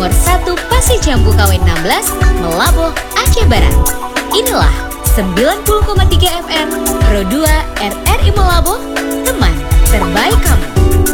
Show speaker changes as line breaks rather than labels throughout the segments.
nomor 1 Pasir Jambu KW 16, Melaboh, Aceh Barat. Inilah 90,3 FM Pro 2 RRI Melaboh, teman terbaik kamu.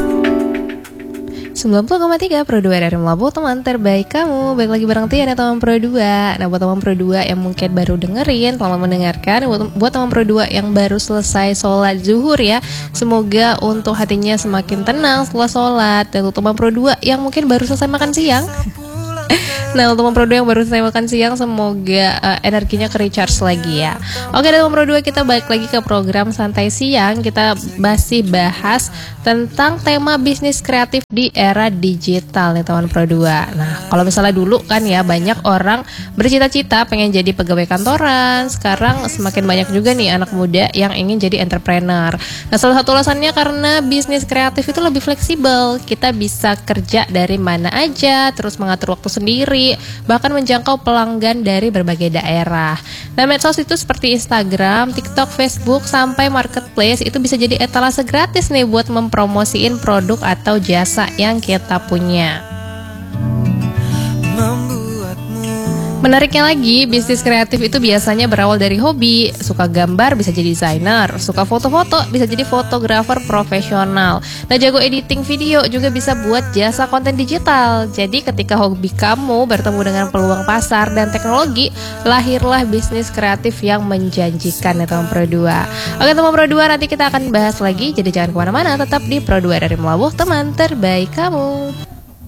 90,3 Pro 2 dari Melaboh, teman terbaik kamu. Baik lagi bareng Tian ya teman Pro 2. Nah buat teman Pro 2 yang mungkin baru dengerin, selamat mendengarkan. Buat teman Pro 2 yang baru selesai sholat zuhur ya, semoga untuk hatinya semakin tenang setelah sholat. Dan untuk teman Pro 2 yang mungkin baru selesai makan siang, nah untuk teman Pro 2 yang baru selesai makan siang, semoga energinya ke-recharge lagi ya. Oke teman Pro 2, kita balik lagi ke program Santai Siang. Kita masih bahas tentang tema bisnis kreatif di era digital nih teman Pro 2. Nah kalau misalnya dulu kan ya, banyak orang bercita-cita pengen jadi pegawai kantoran. Sekarang semakin banyak juga nih anak muda yang ingin jadi entrepreneur. Nah salah satu alasannya karena bisnis kreatif itu lebih fleksibel. Kita bisa kerja dari mana aja, terus mengatur waktu sendiri, bahkan menjangkau pelanggan dari berbagai daerah. Nah medsos itu seperti Instagram, TikTok, Facebook, sampai marketplace itu bisa jadi etalase gratis nih buat mempromosiin produk atau jasa yang kita punya. Menariknya lagi, bisnis kreatif itu biasanya berawal dari hobi. Suka gambar bisa jadi desainer, suka foto-foto bisa jadi fotografer profesional. Nah jago editing video juga bisa buat jasa konten digital. Jadi ketika hobi kamu bertemu dengan peluang pasar dan teknologi, lahirlah bisnis kreatif yang menjanjikan ya teman Pro 2. Oke teman Pro 2, nanti kita akan bahas lagi, jadi jangan kemana-mana, tetap di Pro 2 dari Melabuh, teman terbaik kamu.